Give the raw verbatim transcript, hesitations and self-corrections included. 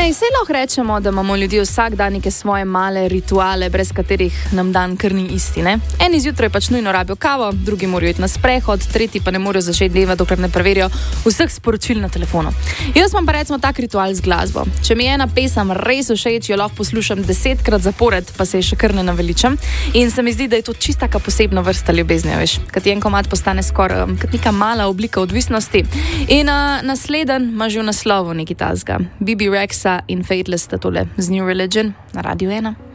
Ne, saj lahko rečemo, da imamo ljudje vsak dan neke svoje male rituale, brez katerih nam dan kar ni isti. Ne? Eni zjutraj pač nujno rabijo kavo, drugi morajo iti na sprehod, tretji pa ne morejo začeti dneva, dokler ne preverijo vseh sporočil na telefonu. Jaz imam pa recimo tak ritual z glasbo. Če mi je ena pesem res všeč, jo lahko poslušam desetkrat zapored, pa se je še kar ne naveličam. In se mi zdi, da je to čista taka posebna vrsta ljubezni, veš. Kad en komad postane skoraj um, kot neka mala oblika odvisnosti. In uh, nasleden ima že v naslovu neki tazga. B B Rexa in Fateless sta tole z New Religion na Radio ena.